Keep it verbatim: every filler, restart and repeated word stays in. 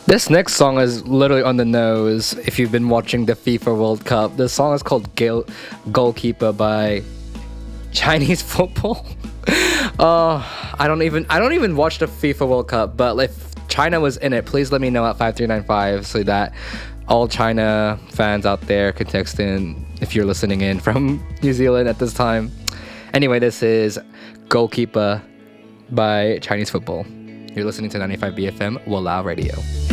This next song is literally on the nose. If you've been watching the FIFA World Cup, the song is called Gale, Goalkeeper by Chinese Football. uh, I don't even I don't even watch the FIFA World Cup, but if China was in it, please let me know at five three nine five so that all China fans out there can text in if you're listening in from New Zealand at this time. Anyway, this is Goalkeeper by Chinese Football. You're listening to ninety-five B F M, Walao Radio.